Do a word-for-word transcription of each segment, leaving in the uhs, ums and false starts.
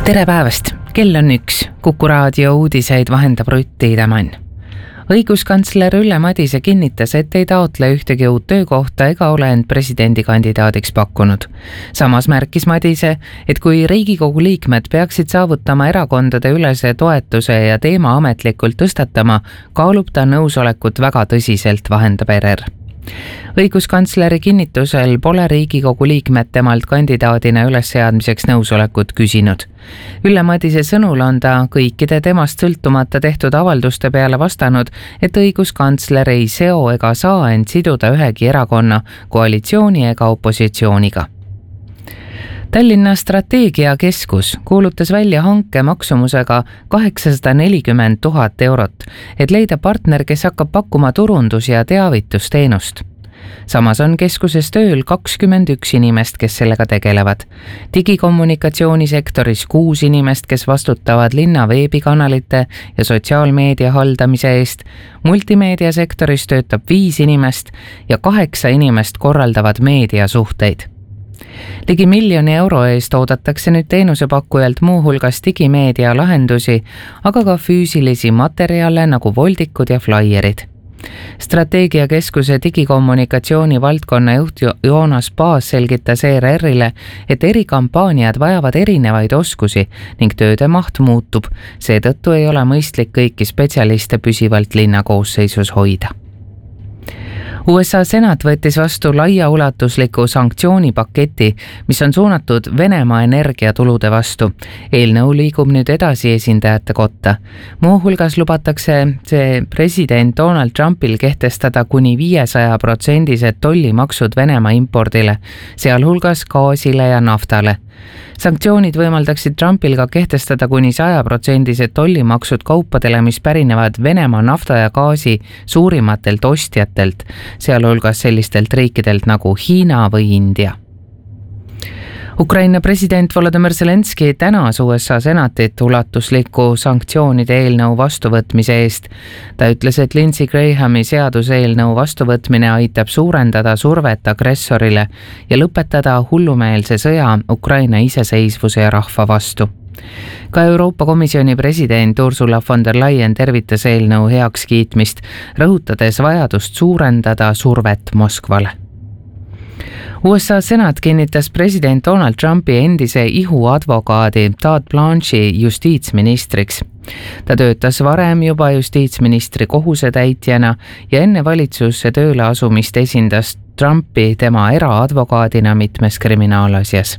tere päevast, kell on üks, Kuku raadio uudiseid vahendab Rutt Tiidemann. Õiguskantsler Ülle Madise kinnitas, et ei taotle ühtegi uut töökohta ega ole end presidendikandidaadiks pakkunud. Samas märkis Madise, et kui Riigikogu liikmed peaksid saavutama erakondade ülese toetuse ja teema ametlikult tõstatama, kaalub ta nõusolekut väga tõsiselt, vahendab R R. Õiguskantsleri kinnitusel pole Riigikogu liikmed temalt kandidaadina ülesseadmiseks nõusolekut küsinud. Ülle Madise sõnul on ta kõikide temast sõltumata tehtud avalduste peale vastanud, et õiguskantsler ei seo ega saa end siduda ühegi erakonna, koalitsiooni ega opositsiooniga. Tallinna strateegiakeskus kuulutas välja hanke maksumusega kaheksasada nelikümmend tuhat eurot, et leida partner, kes hakkab pakkuma turundus- ja teavitusteenust. Samas on keskuses tööl kakskümmend üks inimest, kes sellega tegelevad. Digikommunikatsioonisektoris kuus inimest, kes vastutavad linna veebikanalite ja sotsiaalmeedia haldamise eest. Multimeediasektoris töötab viis inimest ja kaheksa inimest korraldavad meediasuhteid. Ligi miljoni euro eest oodatakse nüüd teenusepakkujalt muuhulgas digimeedia lahendusi, aga ka füüsilisi materjale nagu voldikud ja flaierid. Strateegiakeskuse digikommunikatsiooni valdkonna juht Joonas Paas selgitas E R R-ile, et erikampaaniad vajavad erinevaid oskusi ning tööde maht muutub, seetõttu ei ole mõistlik kõiki spetsialiste püsivalt linna koosseisus hoida. U S A senat võttis vastu laiaulatusliku sanktsioonipaketi, mis on suunatud Venemaa energiatulude vastu. Eelnõu liigub nüüd edasi esindajate kotta. Muuhulgas lubatakse see president Donald Trumpil kehtestada kuni viiesaja protsendised tollimaksud Venemaa impordile, sealhulgas gaasile ja naftale. Sanktsioonid võimaldaksid Trumpil ka kehtestada kuni saja protsendised tollimaksud kaupadele, mis pärinevad Venemaa nafta ja gaasi suurimatelt ostjatelt, sealhulgas sellistelt riikidelt nagu Hiina või India. Ukraina president Volodymyr Zelenski tänas U S A senatit ulatusliku sanktsioonide eelnõu vastuvõtmise eest. Ta ütles, et Lindsey Grahami seaduseelnõu vastuvõtmine aitab suurendada survet agressorile ja lõpetada hullumeelse sõja Ukraina iseseisvuse ja rahva vastu. Ka Euroopa Komisjoni president Ursula von der Leyen tervitas eelnõu heakskiitmist, rõhutades vajadust suurendada survet Moskvale. U S A senat kinnitas president Donald Trumpi endise ihuadvokaadi Todd Blanche'i justiitsministriks. Ta töötas varem juba justiitsministri kohusetäitjana ja enne valitsusse tööle asumist esindas Trumpi tema eraadvokaadina mitmes kriminaalasjas.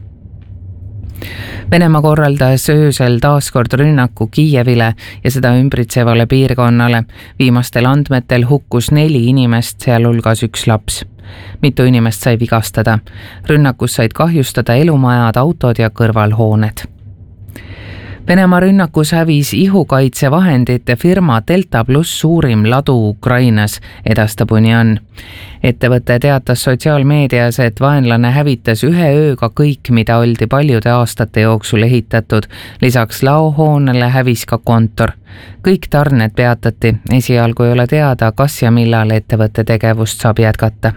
Venemaa korraldas öösel taaskord rünnaku Kiievile ja seda ümbritsevale piirkonnale. Viimastel andmetel hukkus neli inimest, sealhulgas üks laps. Mitu inimest sai vigastada. Rünnakus said kahjustada elumajad, autod ja kõrvalhooned. Venemaa rünnakus hävis ihukaitsevahendite firma Delta Plus suurim ladu Ukrainas, edastab Union. Ettevõte teatas sotsiaalmeedias, et vaenlane hävitas ühe ööga kõik, mida oldi paljude aastate jooksul ehitatud. Lisaks laohoonele hävis ka kontor. Kõik tarned peatati, esialgu ei ole teada, kas ja millal ettevõtte tegevust saab jätkata.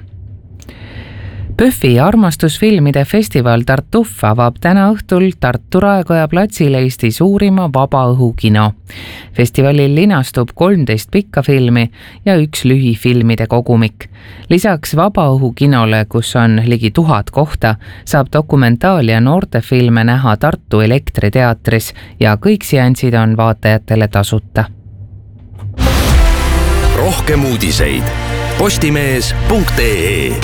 Pöffi armastusfilmide festival Tartuf avab täna õhtul Tartu Raekoja platsil Eesti suurima vabaõhukino. Festivalil linastub kolmteist pikka filmi ja üks lühifilmide kogumik. Lisaks vabaõhukinole, kus on ligi tuhat kohta, saab dokumentaal- ja noortefilme näha Tartu Elektriteatris ja kõik seansid on vaatajatele tasuta. Rohkem uudiseid postimees punkt ee.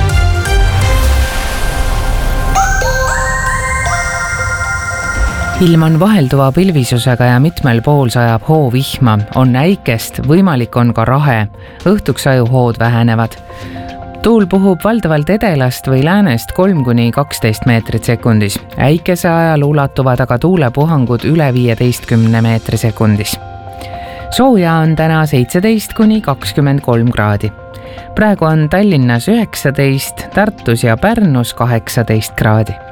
Ilm on vahelduva pilvisusega ja mitmel pool sajab hoo vihma, on äikest, võimalik on ka rahe, õhtuks ajuhood vähenevad. Tuul puhub valdavalt edelast või läänest kolm kuni kaksteist meetrit sekundis. Äikese ajal ulatuvad aga tuulepuhangud üle viieteistkümne meetri sekundis. Sooja on täna seitseteist kuni kakskümmend kolm kraadi. Praegu on Tallinnas üheksateist, Tartus ja Pärnus kaheksateist kraadi.